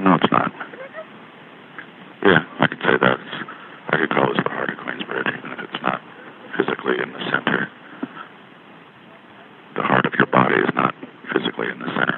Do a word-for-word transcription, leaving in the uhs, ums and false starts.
No, it's not. Yeah, I could say that's, I could call this the heart of Queensbridge, even if it's not physically in the center. The heart of your body is not physically in the center.